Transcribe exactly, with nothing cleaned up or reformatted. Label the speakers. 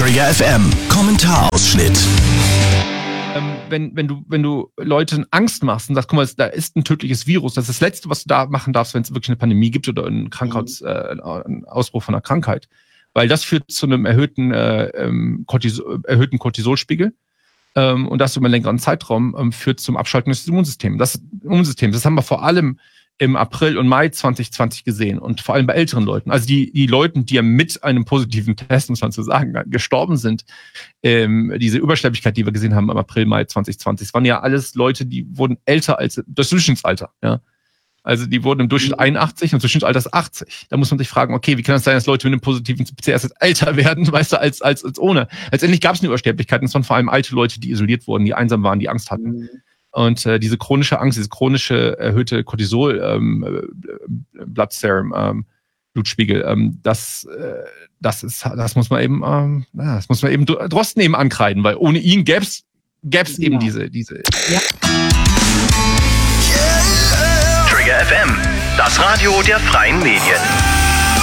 Speaker 1: Trigger F M Kommentarausschnitt.
Speaker 2: Ähm, wenn, wenn du, wenn du Leuten Angst machst und sagst, guck mal, da ist ein tödliches Virus, das ist das Letzte, was du da machen darfst, wenn es wirklich eine Pandemie gibt oder einen Krankheits, äh, einen Ausbruch von einer Krankheit. Weil das führt zu einem erhöhten, äh, Cortisol, erhöhten Cortisolspiegel. Ähm, und das über einen längeren Zeitraum ähm, führt zum Abschalten des Immunsystems. Das Immunsystem, das haben wir vor allem im April und Mai zwanzig zwanzig gesehen und vor allem bei älteren Leuten. Also die die Leuten, die ja mit einem positiven Test, muss man so sagen, gestorben sind, ähm, diese Übersterblichkeit, die wir gesehen haben im April, Mai zwanzig zwanzig, das waren ja alles Leute, die wurden älter als das Durchschnittsalter. Ja, also die wurden im Durchschnitt einundachtzig und Durchschnittsalter ist achtzig. Da muss man sich fragen, okay, wie kann es sein, dass Leute mit einem positiven P C R jetzt älter werden, weißt du, als als als ohne. Letztendlich gab es eine Übersterblichkeit und es waren vor allem alte Leute, die isoliert wurden, die einsam waren, die Angst hatten. Mhm. Und äh, diese chronische Angst, diese chronische erhöhte Cortisol, ähm, Blood Serum, ähm, Blutspiegel, ähm, das, äh, das ist, das muss man eben, ähm, das muss man eben Drosten eben ankreiden, weil ohne ihn gäb's, gäb's ja. eben diese, diese. Ja.
Speaker 1: Trigger F M, das Radio der freien Medien.